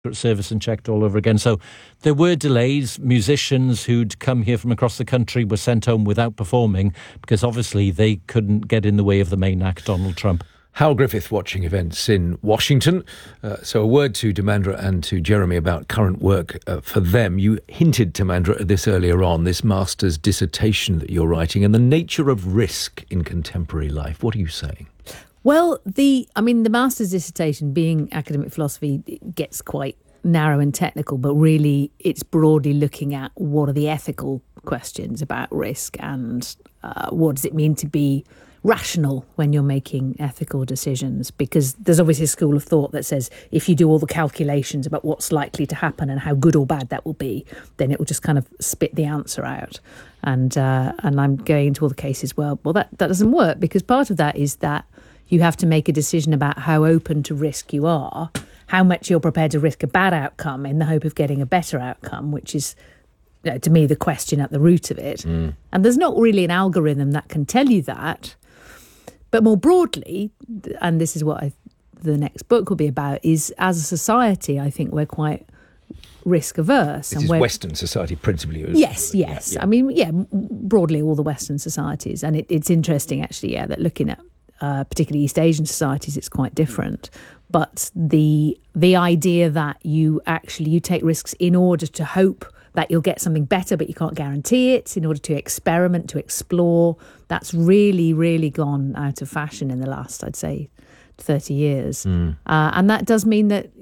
Service and checked all over again. So there were delays. Musicians who'd come here from across the country were sent home without performing because obviously they couldn't get in the way of the main act, Donald Trump. Hal Griffith watching events in Washington. So a word to Dimandra and to Jeremy about current work for them. You hinted, Dimandra, at this earlier on, this master's dissertation that you're writing and the nature of risk in contemporary life. What are you saying? Well, the master's dissertation, being academic philosophy, gets quite narrow and technical, but really it's broadly looking at what are the ethical questions about risk and what does it mean to be rational when you're making ethical decisions, because there's obviously a school of thought that says if you do all the calculations about what's likely to happen and how good or bad that will be, then it will just kind of spit the answer out. And I'm going into all the cases, well, that doesn't work, because part of that is that you have to make a decision about how open to risk you are, how much you're prepared to risk a bad outcome in the hope of getting a better outcome, which is, to me, the question at the root of it. And there's not really an algorithm that can tell you that. But more broadly, and this is what the next book will be about, is as a society, I think we're quite risk averse. This is Western society principally. Yes. Yeah. I mean, broadly all the Western societies. And it's interesting, actually, that looking at particularly East Asian societies, it's quite different. But the idea that you take risks in order to hope that you'll get something better, but you can't guarantee it, in order to experiment, to explore, that's really, really gone out of fashion in the last, I'd say, 30 years. And that does mean that,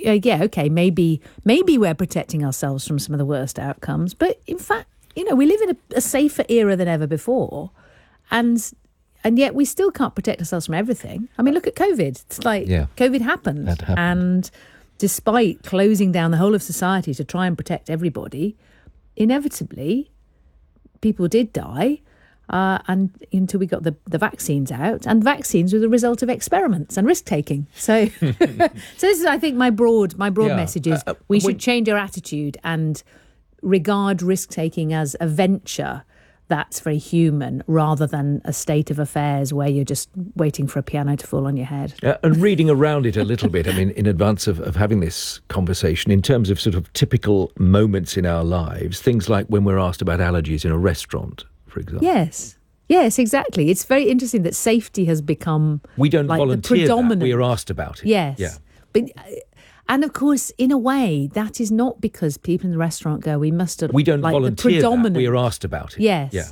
maybe we're protecting ourselves from some of the worst outcomes. But in fact, we live in a safer era than ever before. And yet we still can't protect ourselves from everything. I mean, look at COVID. It's like COVID happened. That happened. And despite closing down the whole of society to try and protect everybody, inevitably people did die and until we got the vaccines out. And vaccines were the result of experiments and risk-taking. So this is, I think, my broad message is we should change our attitude and regard risk-taking as a venture that's very human, rather than a state of affairs where you're just waiting for a piano to fall on your head. And reading around it a little bit, I mean, in advance of having this conversation, in terms of sort of typical moments in our lives, things like when we're asked about allergies in a restaurant, for example. Yes, exactly. It's very interesting that safety has become we don't like volunteer the predominant. That. We are asked about it. Yes. Yeah. But... And of course, in a way, that is not because people in the restaurant go, we must... We don't volunteer that. We are asked about it. Yes. Yeah.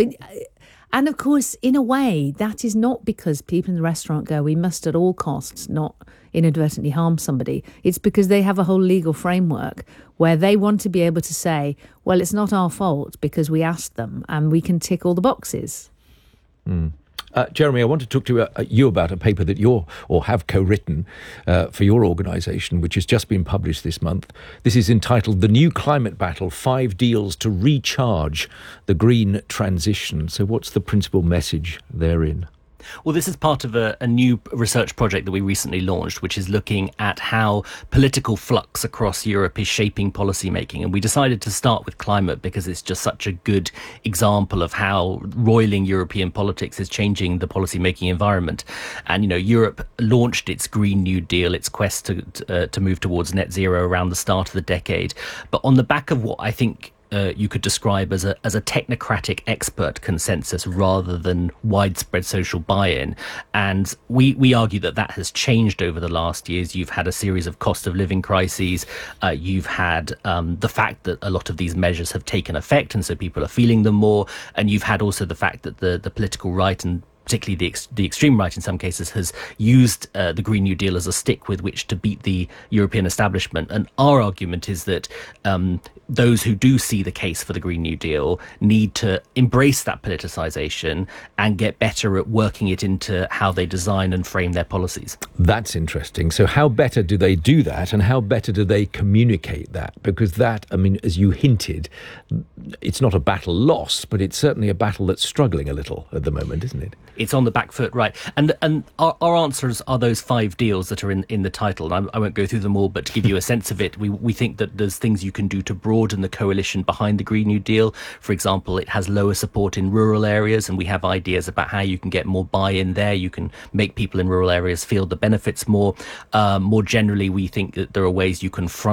And of course, in a way, that is not because people in the restaurant go, we must at all costs not inadvertently harm somebody. It's because they have a whole legal framework where they want to be able to say, well, it's not our fault because we asked them and we can tick all the boxes. Jeremy, I want to talk to you about a paper that have co-written for your organisation, which has just been published this month. This is entitled The New Climate Battle, 5 Deals to Recharge the Green Transition. So what's the principal message therein? Well, this is part of a new research project that we recently launched, which is looking at how political flux across Europe is shaping policymaking. And we decided to start with climate because it's just such a good example of how roiling European politics is changing the policymaking environment. And, Europe launched its Green New Deal, its quest to move towards net zero around the start of the decade. But on the back of what I think you could describe as a technocratic expert consensus rather than widespread social buy-in. And we argue that has changed over the last years. You've had a series of cost of living crises. You've had the fact that a lot of these measures have taken effect, and so people are feeling them more. And you've had also the fact that the political right, and particularly the extreme right in some cases, has used the Green New Deal as a stick with which to beat the European establishment. And our argument is that those who do see the case for the Green New Deal need to embrace that politicisation and get better at working it into how they design and frame their policies. That's interesting. So how better do they do that, and how better do they communicate that? Because that, I mean, as you hinted, it's not a battle lost, but it's certainly a battle that's struggling a little at the moment, isn't it? it's on the back foot, right? And our answers are those 5 deals that are in the title. And I won't go through them all, but to give you a sense of it, we think that there's things you can do to broaden the coalition behind the Green New Deal. For example, it has lower support in rural areas, and we have ideas about how you can get more buy-in there. You can make people in rural areas feel the benefits more. More generally, we think that there are ways you can front